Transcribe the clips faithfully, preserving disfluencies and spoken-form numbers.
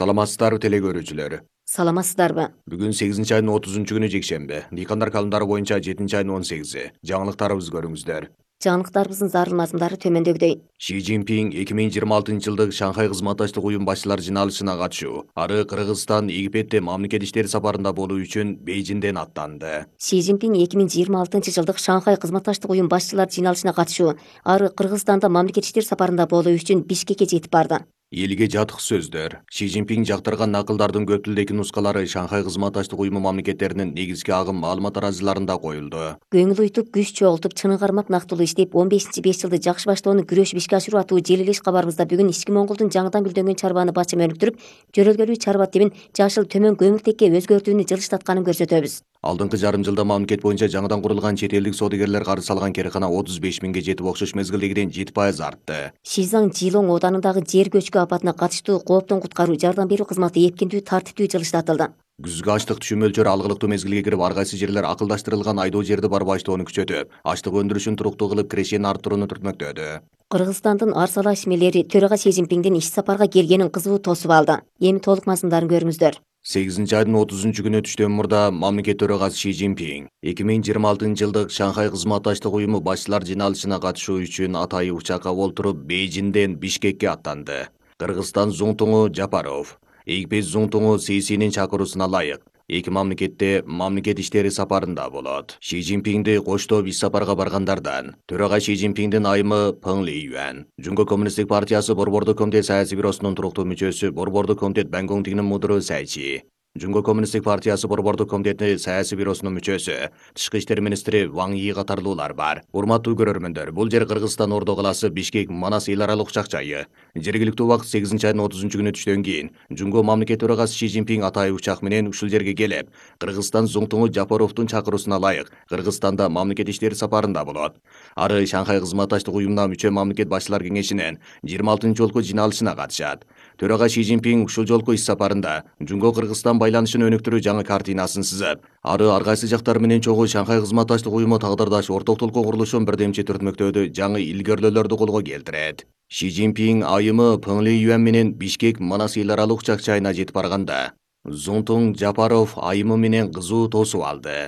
Саламатсыздарбы теле көрүүчүлөр. Саламатсыздарбы? Бүгүн сегизинчи айдын отузунчу күнү жекшемби. Дыйкандар календары боюнча жетинчи айдын он сегизи. Жаңылыктарыбызды көрүңүздөр. Жаңылыктарыбыздын зарыл мазмундары төмөндөгүдөй. Ши Цзиньпин эки миң жыйырма алтынчы жылдык Шанхай кызматташтык уюм башчылар жыйналышына катышуу, ары Кыргызстан, Египетте мамлекет иштери сапарында болуу үчүн Бейжиңден аттанды. Ши Цзиньпин эки миң жыйырма алтынчы жылдык Шанхай кызматташтык уюм башчылар жыйналышына катышуу, ары Кыргызстанда мамлекет иштери сапарында болуу үчүн Бишкекке жетип барды. Элге жатык сөздөр. Ши Цзиньпин жактырган накылдардын көп тилдеги нускалары Шанхай кызматташтык уюму мамлекеттеринин негизги агым маалымат таразыларында коюлду. Көңүл уйтуп, күч чогултуп, чыныгы кармап нактылуу иштеп, он бешинчи беш жылды жакшы баштоону күрөшүп ишке ашыруу аттуу желилеш кабарыбызда бүгүн ички Моңголдун жаңыдан гүлдөнгөн чарбаны бачым өнүктүрүп, жөрөлгөлүү чарба тибин жашыл төмөн көмүртекке өзгөртүүнү жылыштатканын көрсөтөбүз. Алдыңкы жарым жылда мамлекет боюнча жаңыдан курулган чет элдик соодагерлер карыз салган керекана отуз беш миңге жетип, окшош мезгилдегиден жети пайыз артты. Шизаң Жилоң оданындагы жер көчкү апатына катыштуу кооптон куткаруу жардам берүү кызматы эркиндүү, тартиптүү жылыштатылды. Күзгү ачлык түшүм мөлчөрү алгылыктуу мезгилге кирип, ар кайсы жерлер акылдаштырылган айдоо жерди барбаштоону күчөтүп, ачлык өндүрүшүн туруктуу кылып, кирешени арттырууну түртмөктөдү. Кыргызстандын Арсала ишмерлери төрага Ши Цзиньпиндин иш сапарга келгенин кызуу тосуп алды. Эми толук мазмундарын көрүңүздөр. сегизинчи айдын отузунчу күнү түштөн мурда мамлекет төрагасы Ши Цзиньпин эки миң жыйырма алтынчы жылдык Шанхай кызматташтык уюму башчылар жыйналышына катышуу үчүн атайы учакка олтуруп Бейжиңден Бишкекке аттанды. Кыргызстан Зуңтуңу Жапаров, Египет Зуңтуңу Сисинин чакыруусуна ылайык эки мамлекетте мамлекет иштери сапарында болот. Ши Цзиньпинди коштоп иш сапарга баргандардан төрага Ши Цзиньпиндин айымы Пeng Лиюань, Жумго коммунисттик партиясы Борбордук комитет саясий бюросунун туруктуу мүчөсү, Борбордук комитет Бангонгтигинин мудуру Сайчи, Жумго коммунисттик партиясы Борбордук комитети саясий бюросунун мүчөсү, Тышкы иштер министри Ваң Йи катарлуулар бар. Урматтуу көрөрмөндөр, бул жер Кыргызстан Ордо калаасы, Бишкек Манас эл аралык учак жайы. Жергиликтүү убакыт сегизинчи айдын отузунчу күнү түштөн кийин Жумго мамлекет төрагасы Ши Цзиньпин атайы учак менен ушул жерге келип, Кыргызстан Зуңтуңу Жапаровдун чакыруусуна ылайык Кыргызстанда мамлекет иштери сапарында болот. Ары Шанхай кызматташтык уюмуна мүчө мамлекет башчылар кеңешинин жыйырма алтынчы жолку жыйналышына катышат. Төрага Ши Цзиньпин ушул жолку иш сапарында Жумго Кыргызстан байланышын өнүктүрүү жаңы картинасын сызып, ары ар кайсы жактар менен чогуу Шанхай кызматташтык уюму тагдырдаш ортоктулукка курулушун бирдемчи түртмөктөөдө жаңы илгөрлөөлөрдү колго келтирет. Ши Цзиньпин айымы Пeng Лиюань менен Бишкек Манас эл аралык учак жайына жетип барганда, Зуңтуң Жапаров айымы менен кызуу тосуп алды.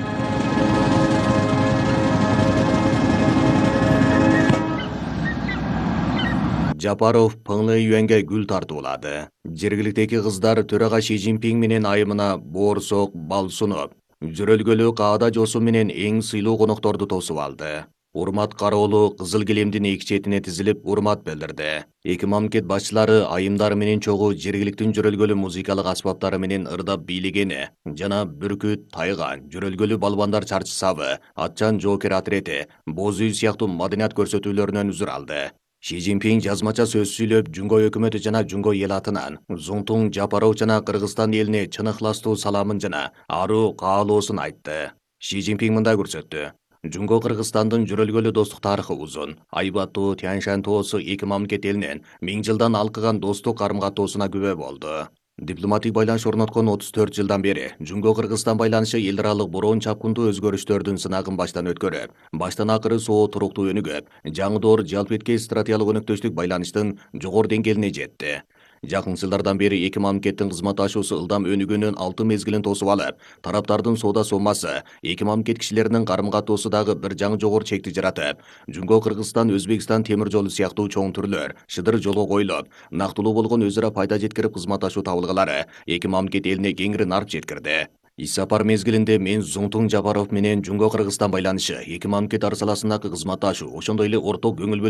Жапаров Пeng Лиюаньга гүл тартуулады. Жергиликтеги кыздар төрага Ши Цзиньпин менен айымына боорсок, бал сунуп, жөрөлгөлүү каада жоосу менен эң сыйлуу конокторду тосуп алды. Урмат кароолу кызыл килемдин эки четине тизилип урмат билдирди. Эки мамлекет башчылары айымдары менен чогуу жергиликтин жөрөлгөлүү музыкалык аспаптары менен ырдап бийлегени жана бүркүт, тайган, жөрөлгөлүү балбандар чарчысабы, атчан жоокер отрети, боз үй сыяктуу маданият көрсөтүүлөрүнөн үзүр алды. Ши Цзиньпин жазмача сөз сүйлөп, Жумго өкмөтү жана Жумго эл атынан Зуңтуң Жапаров жана Кыргызстан элине чын ыхластуу саламын жана аруу каалоосун айтты. Ши Цзиньпин мындай көрсөттү. Жумго Кыргызстандын жөрөлгөлүү достук тарыхы узун. Айбаттуу Тянь-Шань тоосу эки мамлекет элинин миң жылдан алкыган достук карым-катоосуна күбө болду. Дипломатик байланыш орноткон отуз төрт жылдан бери Жумго Кыргызстан байланышы эл аралык бороон чапкындуу өзгөрүштөрдүн сынагын баштан өткөрүп, баштан акыры соо туруктуу өнүгөп, жаңы доор жалпы этке стратегиялык өнөктөштүк байланыштын жогору деңгээлине жетти. Жакын жылдардан бери эки мамлекеттин кызматташуусу ылдам өнүгүүнүн алты мезгилин тосуп алып, тараптардын соода соммасы эки мамлекет кишилеринин карым-катоосу дагы бир жаңы жогору чекти жаратып, Жумго Кыргызстан Өзбекстан темир жолу сыяктуу чоң түрлөр шыдыр жолго коюлуп, нактылуу болгон өз ара пайда жеткирип кызматташуу табылгалары эки мамлекет элине кеңири нарк жеткирди. Иш сапар мезгилинде мен Зуңтуң Жапаров менен Жумго Кыргызстан байланышы, эки мамлекет арасындагы кызматташуу, ошондой эле орток көңүл